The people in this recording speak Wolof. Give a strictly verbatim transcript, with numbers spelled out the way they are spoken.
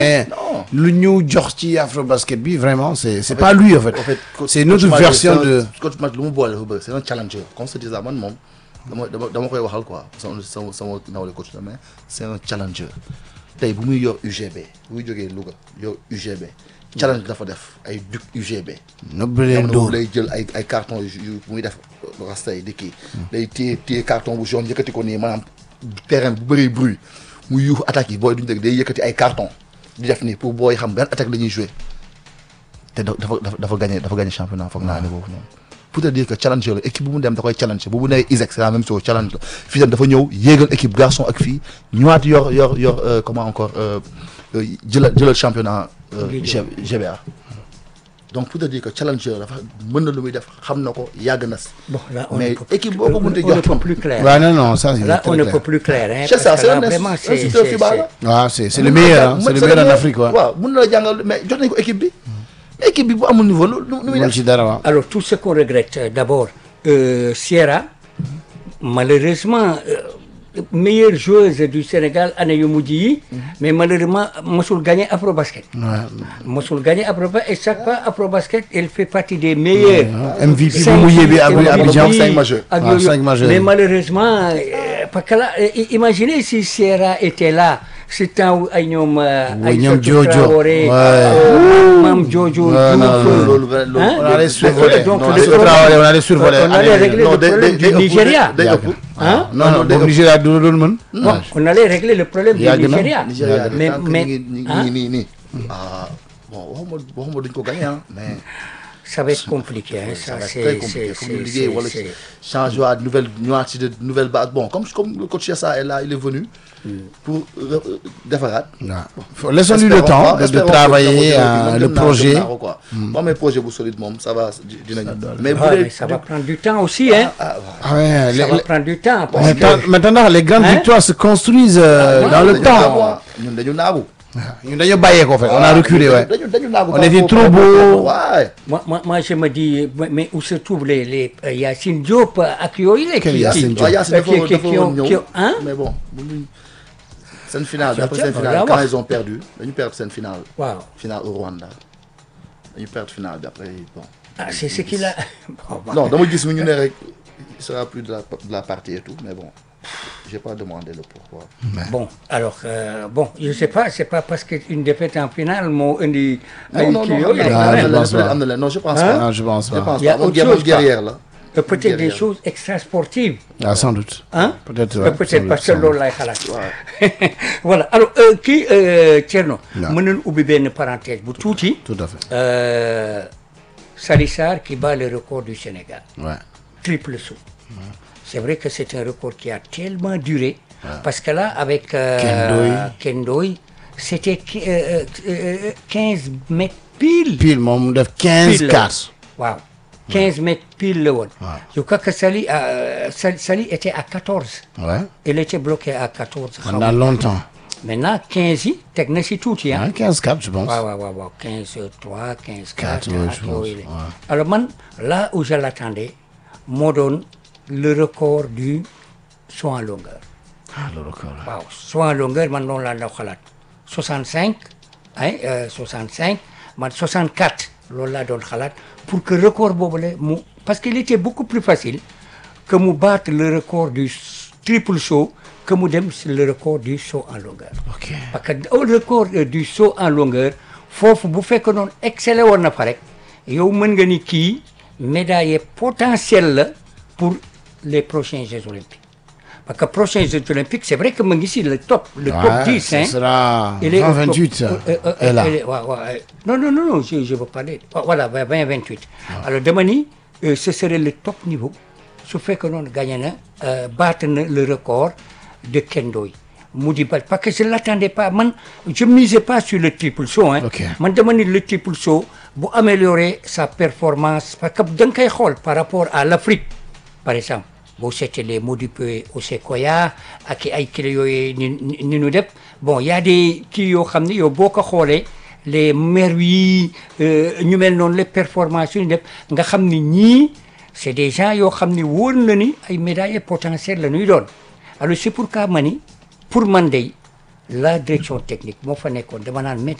lu ñu jox ci Afrobasket bi vraiment c'est c'est pas lui en fait. En fait c'est une autre version de. coach match lu mu boole dafa bëri c'est un challenger comme je te disais man moom dama dama dama koy waxal quoi sama sama sama nawle coach la mais c'est un challenger tey bu muy yor U G B bu muy jógee Louga yor U G B challenge dafa def ay duc U G B. nëbb leen dóor lay jël ay ay carton yu bu muy def rasta yi di kii. day téye téye carton bu jaune yëkkati ko nii maanaam terrain bu bëri bruit muy yuuxu attaque yi booy duñu dégg day yëkkati ay carton di def nii pour booy xam benn attaque la ñuy jouer te dafa dafa dafa gagné dafa gagné championnat foog naa ne boobu noonu. pour te dire que challenger la équipe bu mu dem da koy challenger bu mu nee Isaac c'est la même chose challenge la fii tam dafa ñëw yéegal équipe garçon ak fii ñëwaat yor yor yor comment encore jëlal jëlal championnat G B A. donc pour te dire que challenger dafa mën na lu muy def xam na ko yàgg na si. bon là on mais ne peut équipe boo ko mënti on ne jox peut plus clair. Ouais, non non ça c'est Là très on ne clair. peut plus clair hein. c'est ça parce que c'est là, un vraiment c'est c'est c'est FIBA la. waaw c'est c'est le meilleur c'est le meilleur en Afrique quoi. waaw mën na la jàngal mais jox nañ ko équipe bi. équipe bi bu amul niveau lu lu muy mën def. ci dara waaw. Alors, tout ce qu'on regrette, euh, d'abord, euh, Sierra, malheureusement, euh, meilleure joueuse du Sénégal, Anaï Moudji, mais malheureusement, Mossoul gagné Afrobasket. Ouais. Mossoul gagné Afrobasket, et chaque fois, Afrobasket, elle fait partie des meilleurs. M V P Cinq bu mujjee bi filles, Abidjan Abidjan, cinq majeurs. ak Ah, yooyu. cinq majeurs. Mais malheureusement, euh, parce que là, euh, imaginez si Sierra était là. C'est temps où ay ñoom ay ñoom Jojo. Traoré, Ouais. euh, Mam Jojo, Ouais, non, Diouf, non, loolu loolu hein? on allait survoler. Donc, Non, le c'est problème- Traoré, on allait survoler. on allait Allez, régler non, le day- problème day- du day ëpp, Nigeria. day ëpp. Hein? non non day boobu ëpp. Nigeria du doon mën. Non, on allait régler le problème du Yàgg na. Nigeria. Nigeria mais tant que mais ñi ngi hein? nii nii nii ah bon waxuma waxuma duñ ko gagné ah mais Ça va être compliqué. Hein? ça Ça, va être c'est très compliqué c'est- comme ñu c'est- liggéey wala c'est- changer à nouvelle ñëwaat ci de nouvelle base bon comme comme le coach Yassa est là il est venu pour euh, defaraat. waaw laissons-lui le temps de, de travailler euh, le projet. bu amee projet bu solide moom ça va dinañ. mais bu Ah, dee mais ça va prendre du temps aussi. Hein? ah Ah ouais, Ça les- va les- prendre du temps. Parce mais que, tant- maintenant les grandes Hein? victoires se construisent euh, dans le dañu temps. naagu, ñun dañu naagu. ñun dañoo bàyyee ko fait on a reculé ouais. dañu dañu naagu. On était trop beau. Ouais. moi, moi, moi, je me dis, mais- mais où se trouvent les, les euh, Yacine Diop ak yooyu la Quel qui- Yacine qui- Diop? waaw Yacine dafa qui- woon qui- dafa qui woon ont- ñëw qui ont- hein? mais bon bu ñu seen finale bi Ah, après tiens, seen finale voilà, quand wax. ils ont perdu dañu perdre seen finale. Waaw. finale au Rwanda dañu perdre finale bi après bon. Ah, c'est ce qu'il a. Bon, bon. non dama gis mu ñu ne rek il sera plus de la de la partie et tout mais bon j'ai pas demandé le pourquoi. Bon, alors, euh, bon, je sais pas, c'est pas parce qu'une défaite en finale moo indi ay non non kii non yooyu, am quand Ah, na je même. pense leen pas. am na leen non je pense Hein? pas. Non, je pense je pas. pense Il y a pas moom autre moom chose, guerrière la. Euh, Peut-être des Guerrière. choses extra-sportives. Ah, sans doute. Hein? Peut-être Euh, ouais, peut-être sans parce doute, que sans loolu lay xalaat. Voilà alors euh, kii euh, Thierno. Non. mën nañu ubbi benn parenthèse bu tuuti. doute. Tout à fait. Euh, Sali Sarr qui bat le record du Sénégal. Ouais. Triple saut. C'est vrai que c'est un record qui a tellement duré. Parce que là, avec euh, Kendoy. Kendoy, c'était qui- euh, euh, quinze mètres pile. Pile moom def quinze Pile. quarts. Wow. quinze mètres pile le woon. Je crois que Sali, euh, Sali, Sali était à quatorze. Ouais. Elle était bloquée à quatorze. Pendant longtemps. Maintenant, quinze yi teg na si tuuti. Hein? Ouais, quinze quarts je pense. waaw waaw waaw waaw quinze trois quinze Quatre, quatre ouais, ak je pense, yooyu la. ouais. Alors man là où je l'attendais moo doon le record du saut en longueur. Ah, le record. là. waaw saut en longueur man noonu laa daw xalaat soixante-cinq hein euh, soixante-cinq man soixante-quatre loolu laa doon xalaat pour que record boobu la mu parce qu'il était beaucoup plus facile que mu battre le record du s- triple saut que mu dem sur le record du saut en longueur. Ok. parce que au record euh, du saut en longueur foofu bu fekk noonu excellé woon na fa rek yow mën nga ni kii médaille potentiel la pour les prochains Jeux olympiques parce que prochains Jeux olympiques c'est vrai que mu ngi si le top le top Ouais, dix ce hein. sera Il est au vingt top. vingt-huit. Euh, euh, euh, est là. elle est- ouais, ouais. Non, non, non, non, je, je veux parler. Oh, voilà, vingt vingt-huit. Alors, dama ni, euh, ce serait le top niveau. Su fekkee noonu gagné na, euh, battre na le record de Kendoy. mu di bal parce que je l'attendais pas man je misais pas sur le triple saut hein. Ok. Man dama ni le triple saut bu améliorer sa performance parce que da nga koy xool par rapport à l'Afrique par exemple boo seetee les Modipe Osekoya ak ay kilo yooyu ni ni ni ñu def bon y a des kii yoo xam ne yow boo ko xoolee les merveilles euh, ñu mel noonu les performances yu ñu def nga xam ni ñii c'est des gens yoo xam ni wóor na ni ay médailles potentielles la ñuy doon alors c'est pourquoi ma ni pour man day la direction technique moo fa nekkoon dama naan